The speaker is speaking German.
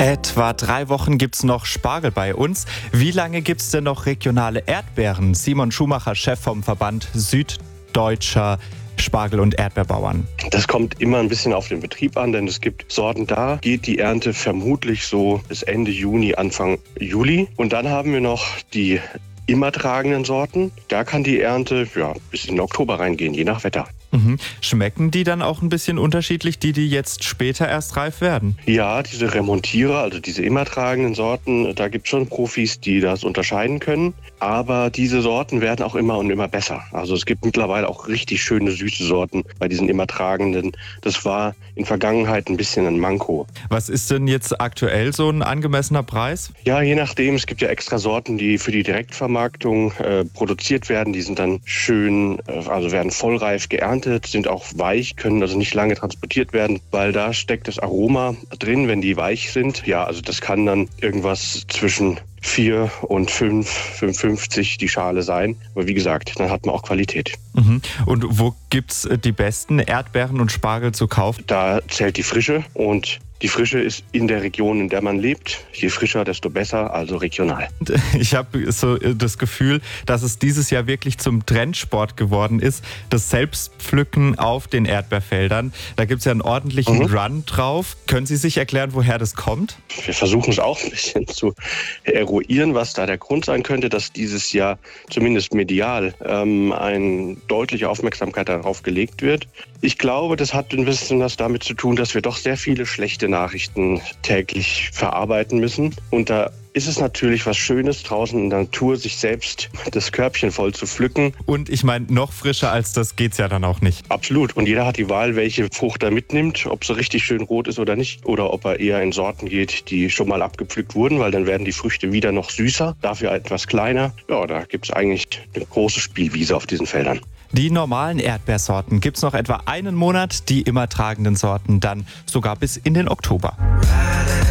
Etwa 3 Wochen gibt's noch Spargel bei uns. Wie lange gibt's denn noch regionale Erdbeeren? Simon Schumacher, Chef vom Verband Süddeutscher Spargel- und Erdbeerbauern. Das kommt immer ein bisschen auf den Betrieb an, denn es gibt Sorten, da geht die Ernte vermutlich so bis Ende Juni, Anfang Juli. Und dann haben wir noch die immer tragenden Sorten. Da kann die Ernte bis in den Oktober reingehen, je nach Wetter. Schmecken die dann auch ein bisschen unterschiedlich, die jetzt später erst reif werden? Ja, diese Remontierer, also diese immer tragenden Sorten, da gibt es schon Profis, die das unterscheiden können. Aber diese Sorten werden auch immer und immer besser. Also es gibt mittlerweile auch richtig schöne süße Sorten bei diesen immer tragenden. Das war in Vergangenheit ein bisschen ein Manko. Was ist denn jetzt aktuell so ein angemessener Preis? Ja, je nachdem. Es gibt ja extra Sorten, die für die Direktvermarktung produziert werden. Die sind dann schön, also werden vollreif geerntet, sind auch weich, können also nicht lange transportiert werden, weil da steckt das Aroma drin, wenn die weich sind. Ja, also das kann dann irgendwas zwischen 4 und 5,50 die Schale sein. Aber wie gesagt, dann hat man auch Qualität. Und wo gibt's die besten Erdbeeren und Spargel zu kaufen? Da zählt die Frische und die Frische ist in der Region, in der man lebt. Je frischer, desto besser, also regional. Ich habe so das Gefühl, dass es dieses Jahr wirklich zum Trendsport geworden ist. Das Selbstpflücken auf den Erdbeerfeldern. Da gibt es ja einen ordentlichen Run drauf. Können Sie sich erklären, woher das kommt? Wir versuchen es auch ein bisschen zu eruieren, was da der Grund sein könnte, dass dieses Jahr zumindest medial eine deutliche Aufmerksamkeit darauf gelegt wird. Ich glaube, das hat ein bisschen was damit zu tun, dass wir doch sehr viele schlechte Nachrichten täglich verarbeiten müssen. Und da ist es natürlich was Schönes, draußen in der Natur sich selbst das Körbchen voll zu pflücken. Und ich meine, noch frischer als das geht's ja dann auch nicht. Absolut. Und jeder hat die Wahl, welche Frucht er mitnimmt, ob sie richtig schön rot ist oder nicht. Oder ob er eher in Sorten geht, die schon mal abgepflückt wurden, weil dann werden die Früchte wieder noch süßer, dafür etwas kleiner. Ja, da gibt's eigentlich eine große Spielwiese auf diesen Feldern. Die normalen Erdbeersorten gibt's noch etwa einen Monat, die immer tragenden Sorten dann sogar bis in den Oktober.